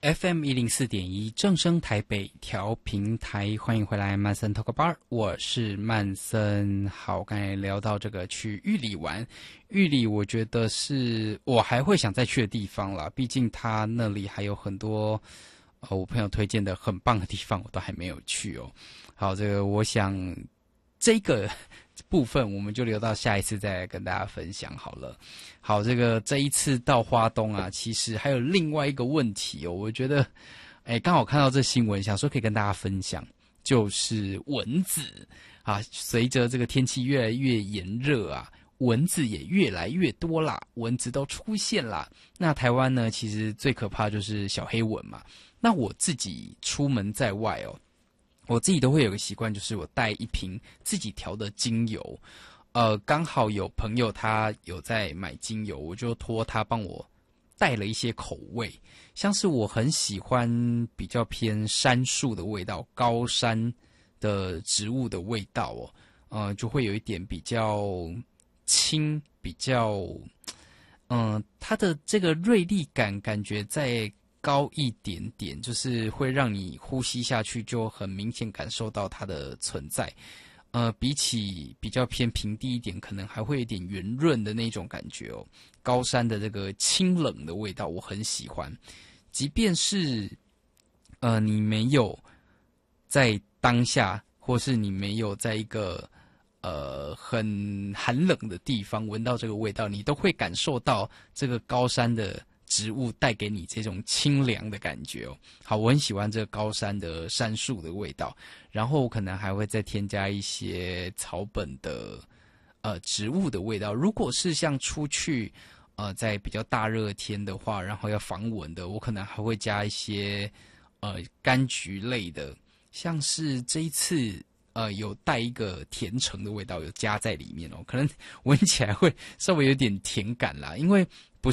FM104.1正声台北调频台，欢迎回来曼森 Talk Bar， 我是曼森。好，刚才聊到这个去玉里玩，玉里我觉得是我还会想再去的地方啦，毕竟它那里还有很多我朋友推荐的很棒的地方，我都还没有去哦。好，这个我想这个部分我们就留到下一次再来跟大家分享好了。好，这一次到花东啊，其实还有另外一个问题哦，我觉得，刚好看到这新闻，想说可以跟大家分享，就是蚊子啊，随着这个天气越来越炎热啊，蚊子也越来越多啦，蚊子都出现啦。那台湾呢，其实最可怕就是小黑蚊嘛。那我自己出门在外哦，我自己都会有个习惯，就是我带一瓶自己调的精油。刚好有朋友他有在买精油，我就托他帮我带了一些口味，像是我很喜欢比较偏杉树的味道，高山的植物的味道哦，就会有一点比较轻，比较它的这个锐利感感觉再高一点点，就是会让你呼吸下去就很明显感受到它的存在。比起比较偏平地一点，可能还会有点圆润的那种感觉哦。高山的这个清冷的味道，我很喜欢。即便是你没有在当下，或是你没有在一个很寒冷的地方闻到这个味道，你都会感受到这个高山的植物带给你这种清凉的感觉哦。好，我很喜欢这个高山的杉树的味道，然后可能还会再添加一些草本的植物的味道。如果是像出去在比较大热天的话，然后要防蚊的，我可能还会加一些柑橘类的，像是这一次有带一个甜橙的味道有加在里面哦，可能闻起来会稍微有点甜感啦，因为